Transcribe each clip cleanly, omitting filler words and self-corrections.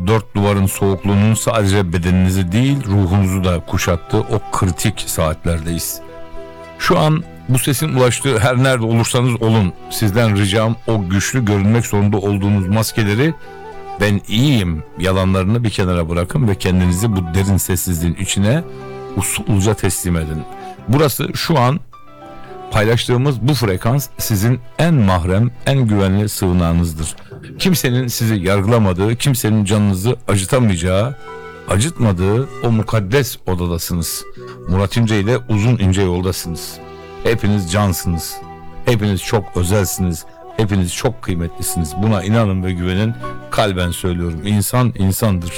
o dört duvarın soğukluğunun sadece bedeninizi değil ruhunuzu da kuşattığı o kritik saatlerdeyiz. Şu an bu sesin ulaştığı her nerede olursanız olun, sizden ricam o güçlü görünmek zorunda olduğunuz maskeleri ben iyiyim yalanlarını bir kenara bırakın ve kendinizi bu derin sessizliğin içine usulca teslim edin. Burası şu an paylaştığımız bu frekans sizin en mahrem, en güvenli sığınağınızdır. Kimsenin sizi yargılamadığı, kimsenin canınızı acıtamayacağı, acıtmadığı o mukaddes odadasınız. Murat İnce ile uzun ince yoldasınız. Hepiniz cansınız. Hepiniz çok özelsiniz. Hepiniz çok kıymetlisiniz. Buna inanın ve güvenin. Kalben söylüyorum. İnsan insandır.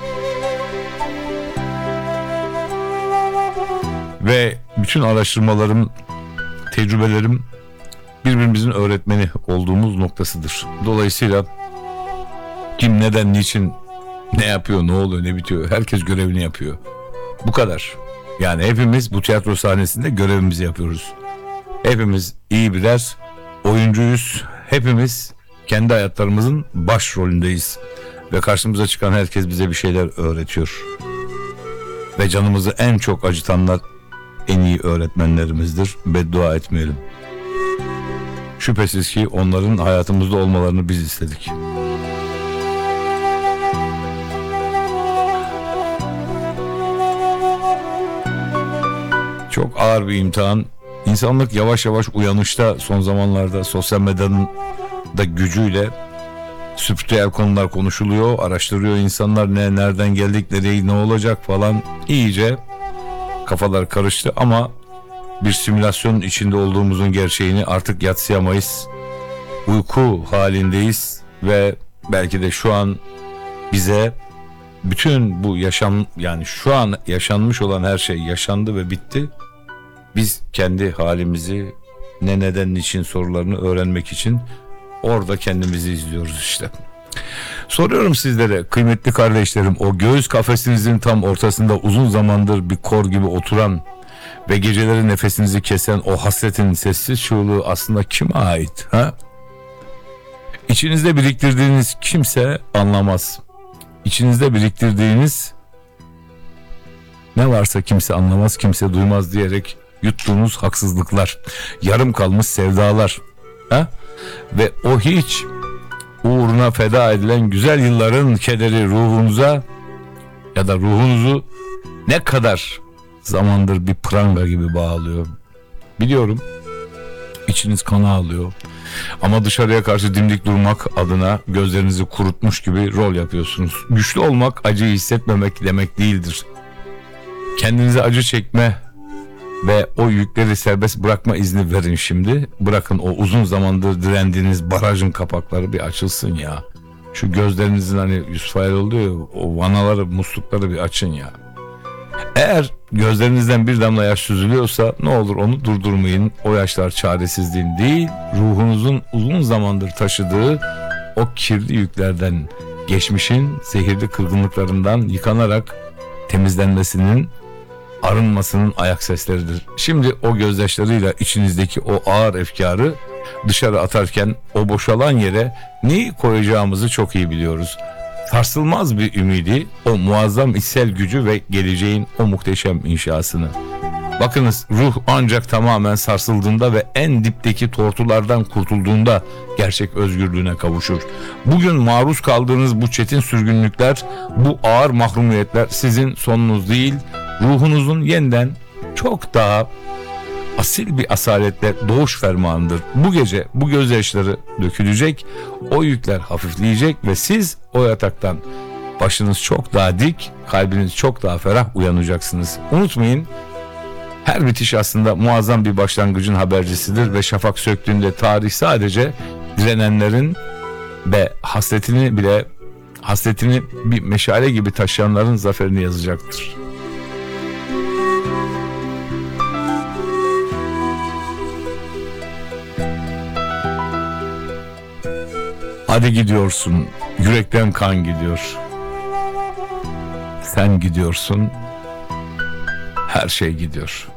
Ve bütün araştırmalarım, tecrübelerim birbirimizin öğretmeni olduğumuz noktasıdır. Dolayısıyla kim neden, niçin, ne yapıyor, ne oluyor, ne bitiyor, herkes görevini yapıyor. Bu kadar. Yani hepimiz bu tiyatro sahnesinde görevimizi yapıyoruz. Hepimiz iyi birer oyuncuyuz. Hepimiz kendi hayatlarımızın başrolündeyiz. Ve karşımıza çıkan herkes bize bir şeyler öğretiyor. Ve canımızı en çok acıtanlar en iyi öğretmenlerimizdir. Beddua etmeyelim. Şüphesiz ki onların hayatımızda olmalarını biz istedik. Çok ağır bir imtihan. İnsanlık yavaş yavaş uyanışta, son zamanlarda sosyal medyanın da gücüyle spiritüel konular konuşuluyor, araştırıyor insanlar, nereden geldik, nereye, ne olacak falan, iyice kafalar karıştı ama bir simülasyonun içinde olduğumuzun gerçeğini artık yadsıyamayız. Uyku halindeyiz ve belki de şu an bize bütün bu yani şu an yaşanmış olan her şey yaşandı ve bitti. Biz kendi halimizi, ne neden niçin sorularını öğrenmek için orada kendimizi izliyoruz işte. Soruyorum sizlere kıymetli kardeşlerim, o göğüs kafesinizin tam ortasında uzun zamandır bir kor gibi oturan ve geceleri nefesinizi kesen o hasretin sessiz çığlığı aslında kime ait? Ha? İçinizde biriktirdiğiniz kimse anlamaz. İçinizde biriktirdiğiniz ne varsa kimse anlamaz, kimse duymaz diyerek yuttuğunuz haksızlıklar, yarım kalmış sevdalar, ha? Ve o hiç uğruna feda edilen güzel yılların kederi ruhunuza ya da ruhunuzu ne kadar zamandır bir pranga gibi bağlıyor. Biliyorum içiniz kana alıyor ama dışarıya karşı dimdik durmak adına gözlerinizi kurutmuş gibi rol yapıyorsunuz. Güçlü olmak acıyı hissetmemek demek değildir. Kendinize acı çekme ve o yükleri serbest bırakma izni verin şimdi. Bırakın o uzun zamandır direndiğiniz barajın kapakları bir açılsın ya. Şu gözlerinizin hani Yusuf Hayal oluyor ya, o vanaları, muslukları bir açın ya. Eğer gözlerinizden bir damla yaş süzülüyorsa ne olur onu durdurmayın. O yaşlar çaresizliğin değil, ruhunuzun uzun zamandır taşıdığı o kirli yüklerden, geçmişin zehirli kırgınlıklarından yıkanarak temizlenmesinin, arınmasının ayak sesleridir. Şimdi o gözyaşlarıyla içinizdeki o ağır efkarı dışarı atarken o boşalan yere neyi koyacağımızı çok iyi biliyoruz. Sarsılmaz bir ümidi, o muazzam içsel gücü ve geleceğin o muhteşem inşasını. Bakınız, ruh ancak tamamen sarsıldığında ve en dipteki tortulardan kurtulduğunda gerçek özgürlüğüne kavuşur. Bugün maruz kaldığınız bu çetin sürgünlükler, bu ağır mahrumiyetler sizin sonunuz değil, ruhunuzun yeniden çok daha asil bir asaletle doğuş fermanıdır. Bu gece bu gözyaşları dökülecek, o yükler hafifleyecek ve siz o yataktan başınız çok daha dik, kalbiniz çok daha ferah uyanacaksınız. Unutmayın, her bitiş aslında muazzam bir başlangıcın habercisidir ve şafak söktüğünde tarih sadece direnenlerin ve hasretini bir meşale gibi taşıyanların zaferini yazacaktır. Hadi gidiyorsun, yürekten kan gidiyor. Sen gidiyorsun, her şey gidiyor.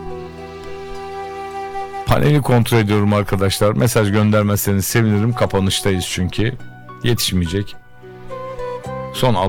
Paneli kontrol ediyorum arkadaşlar. Mesaj göndermezseniz sevinirim. Kapanıştayız çünkü. Yetişmeyecek. Son